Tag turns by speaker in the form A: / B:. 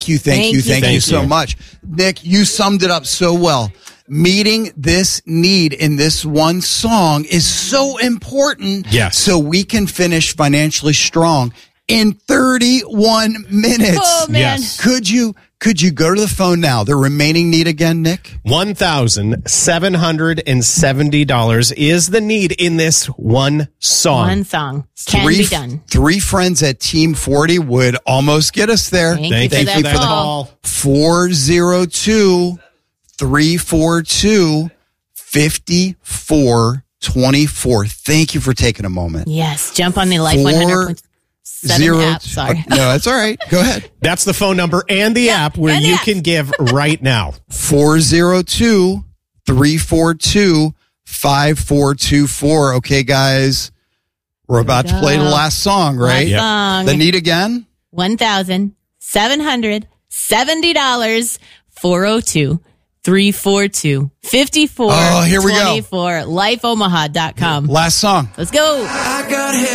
A: Thank you so much. Nick, you summed it up so well. Meeting this need in this one song is so important.
B: Yes.
A: So we can finish financially strong in 31 minutes.
C: Oh, man.
B: Yes.
A: Could you go to the phone now? The remaining need again, Nick?
B: $1,770 is the need in this one song.
C: One song. Can be done.
A: 3 friends at Team 40 would almost get us there.
C: Thank you for that call.
A: 402-342-5424. Thank you for taking a moment.
C: Yes. Jump on the Life 100.7 app. Sorry.
A: No, that's all right. Go ahead.
B: That's the phone number and the app where
C: and the
B: you
C: app.
B: can give right now.
A: 402-342-5424. Okay, guys. We're about to play the last song, right?
C: Last song.
A: The need again?
C: $1,770. 402-342-5424.
A: Oh, here we go.
C: LifeOmaha.com.
A: Last song.
C: Let's go.